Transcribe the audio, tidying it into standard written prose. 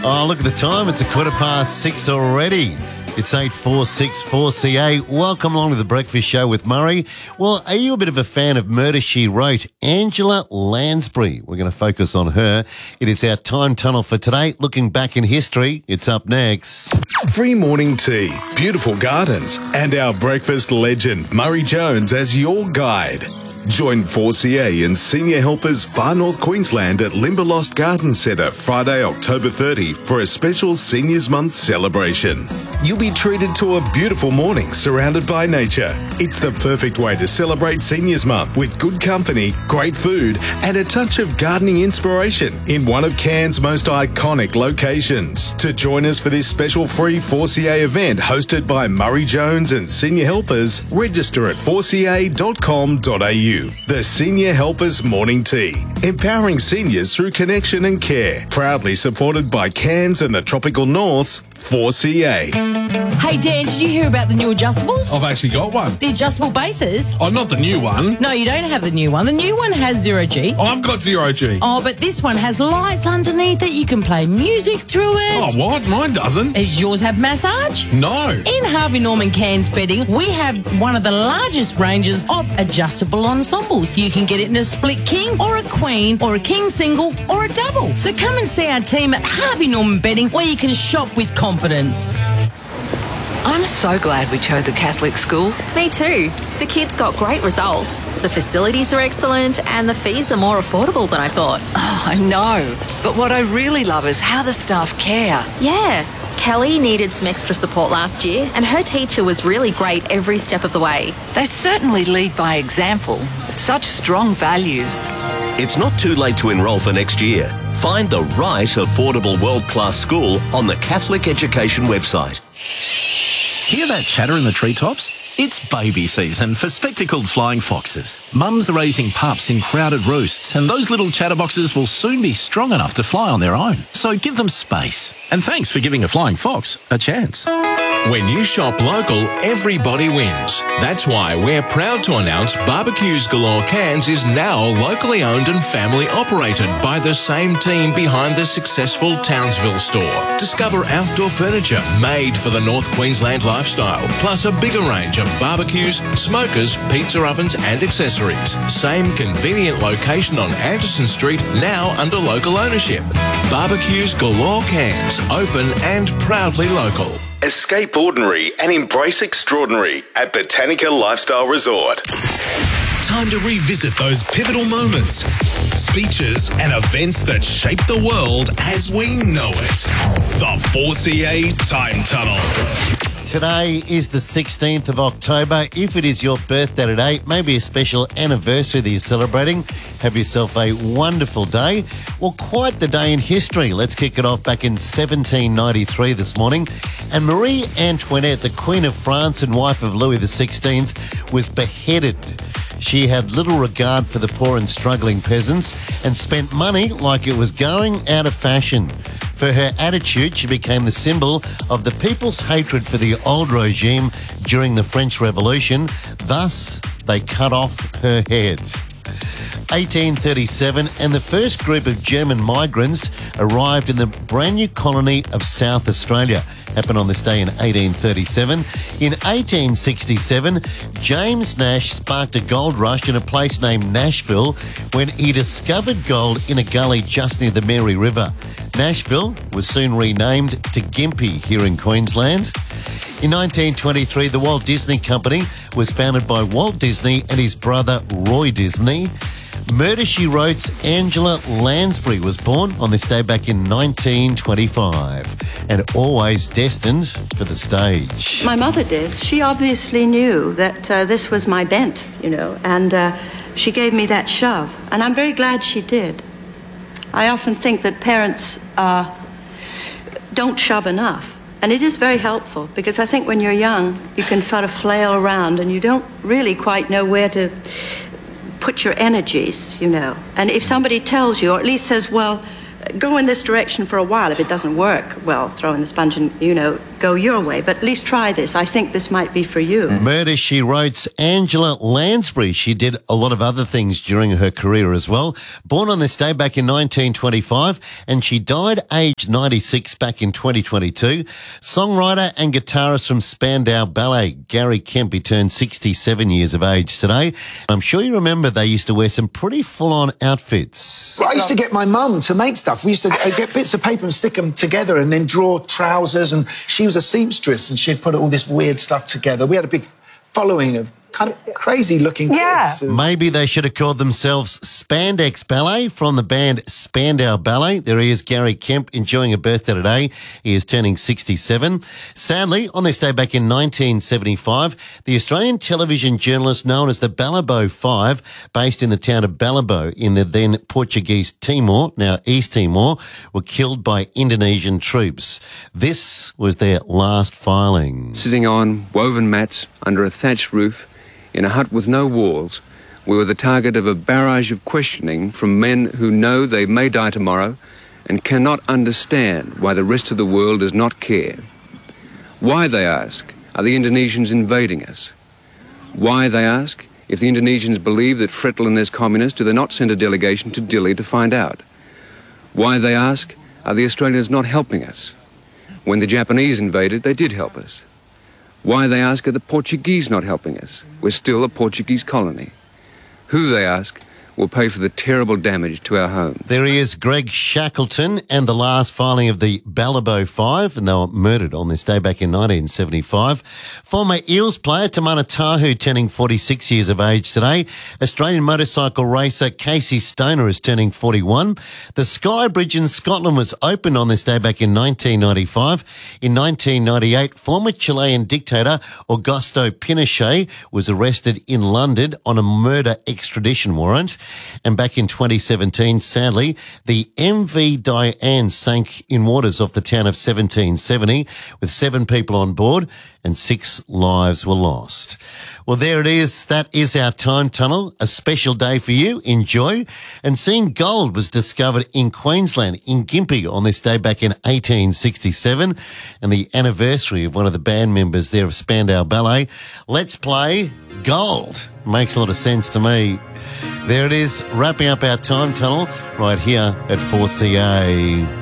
Oh, look at the time. It's 6:15 already. It's 8:46 4CA. Welcome along to the Breakfast Show with Murray. Well, are you a bit of a fan of Murder, She Wrote? Angela Lansbury. We're going to focus on her. It is our time tunnel for today. Looking back in history, it's up next. Free morning tea, beautiful gardens, and our breakfast legend, Murray Jones, as your guide. Join 4CA and Senior Helpers Far North Queensland at Limberlost Garden Centre Friday, October 30 for a special Seniors Month celebration. You'll be treated to a beautiful morning surrounded by nature. It's the perfect way to celebrate Seniors Month with good company, great food and a touch of gardening inspiration in one of Cairns' most iconic locations. To join us for this special free 4CA event hosted by Murray Jones and Senior Helpers, register at 4ca.com.au. The Senior Helpers Morning Tea, empowering seniors through connection and care. Proudly supported by Cairns and the Tropical North's 4CA. Hey Dan, did you hear about the new adjustables? I've actually got one. The adjustable bases? Oh, not the new one. No, you don't have the new one. The new one has 0G. Oh, I've got 0G. Oh, but this one has lights underneath it. You can play music through it. Oh, what? Mine doesn't. Does yours have massage? No. In Harvey Norman Cairns Bedding, we have one of the largest ranges of adjustable ensembles. You can get it in a split king or a queen or a king single or a double. So come and see our team at Harvey Norman Bedding where you can shop with confidence. I'm so glad we chose a Catholic school. Me too. The kids got great results. The facilities are excellent and the fees are more affordable than I thought. Oh, I know. But what I really love is how the staff care. Yeah. Kelly needed some extra support last year and her teacher was really great every step of the way. They certainly lead by example. Such strong values. It's not too late to enrol for next year. Find the right affordable world-class school on the Catholic Education website. Hear that chatter in the treetops? It's baby season for spectacled flying foxes. Mums are raising pups in crowded roosts, and those little chatterboxes will soon be strong enough to fly on their own. So give them space. And thanks for giving a flying fox a chance. When you shop local, everybody wins. That's why we're proud to announce Barbecues Galore Cairns is now locally owned and family operated by the same team behind the successful Townsville store. Discover outdoor furniture made for the North Queensland lifestyle, plus a bigger range of barbecues, smokers, pizza ovens and accessories. Same convenient location on Anderson Street, now under local ownership. Barbecues Galore Cairns, open and proudly local. Escape ordinary and embrace extraordinary at Botanica Lifestyle Resort. Time to revisit those pivotal moments, speeches and events that shaped the world as we know it. The 4CA Time Tunnel. Today is the 16th of October. If it is your birthday today, maybe a special anniversary that you're celebrating, have yourself a wonderful day. Well, quite the day in history. Let's kick it off back in 1793 this morning. And Marie Antoinette, the Queen of France and wife of Louis XVI, was beheaded. She had little regard for the poor and struggling peasants and spent money like it was going out of fashion. For her attitude, she became the symbol of the people's hatred for the old regime during the French Revolution. Thus, they cut off her head. 1837, and the first group of German migrants arrived in the brand new colony of South Australia. Happened on this day in 1837. In 1867, James Nash sparked a gold rush in a place named Nashville when he discovered gold in a gully just near the Mary River. Nashville was soon renamed to Gympie here in Queensland. In 1923, the Walt Disney Company was founded by Walt Disney and his brother Roy Disney. Murder, She Wrote's Angela Lansbury was born on this day back in 1925 and always destined for the stage. My mother did. She obviously knew that this was my bent, and she gave me that shove. And I'm very glad she did. I often think that parents don't shove enough. And it is very helpful because I think when you're young, you can sort of flail around and you don't really quite know where to put your energies, And if somebody tells you, or at least says, well, go in this direction for a while. If it doesn't work, well, throw in the sponge and, go your way, but at least try this. I think this might be for you. Murder, She Wrote's Angela Lansbury. She did a lot of other things during her career as well. Born on this day back in 1925, and she died aged 96 back in 2022. Songwriter and guitarist from Spandau Ballet, Gary Kemp, he turned 67 years of age today. I'm sure you remember they used to wear some pretty full-on outfits. Well, I used to get my mum to make stuff. We used to get bits of paper and stick them together and then draw trousers, and she was a seamstress and she'd put all this weird stuff together. We had a big following of kind of crazy-looking kids. Maybe they should have called themselves Spandex Ballet from the band Spandau Ballet. There he is, Gary Kemp, enjoying a birthday today. He is turning 67. Sadly, on this day back in 1975, the Australian television journalist known as the Balibo Five, based in the town of Balibo in the then Portuguese Timor, now East Timor, were killed by Indonesian troops. This was their last filing. Sitting on woven mats under a thatched roof, in a hut with no walls, we were the target of a barrage of questioning from men who know they may die tomorrow and cannot understand why the rest of the world does not care. Why, they ask, are the Indonesians invading us? Why, they ask, if the Indonesians believe that Frettlen is communist, do they not send a delegation to Dili to find out? Why, they ask, are the Australians not helping us? When the Japanese invaded, they did help us. Why, they ask, are the Portuguese not helping us? We're still a Portuguese colony. Who, they ask, will pay for the terrible damage to our home? There he is, Greg Shackleton, and the last filing of the Balibo Five, and they were murdered on this day back in 1975. Former Eels player Tamana Tahu turning 46 years of age today. Australian motorcycle racer Casey Stoner is turning 41. The Skye Bridge in Scotland was opened on this day back in 1995. In 1998, former Chilean dictator Augusto Pinochet was arrested in London on a murder extradition warrant. And back in 2017, sadly, the MV Diane sank in waters off the town of 1770 with 7 people on board and 6 lives were lost. Well, there it is. That is our time tunnel. A special day for you. Enjoy. And seeing gold was discovered in Queensland, in Gympie, on this day back in 1867, and the anniversary of one of the band members there of Spandau Ballet. Let's play gold. Makes a lot of sense to me. There it is, wrapping up our time tunnel right here at 4CA.